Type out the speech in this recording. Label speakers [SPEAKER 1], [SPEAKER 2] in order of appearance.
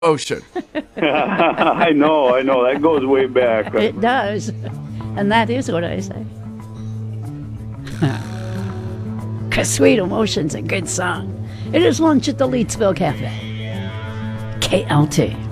[SPEAKER 1] Ocean.
[SPEAKER 2] I know. That goes way back.
[SPEAKER 3] It does. And that is what I say. Because Sweet Emotion's a good song. It is lunch at the Leedsville Cafe. KLT.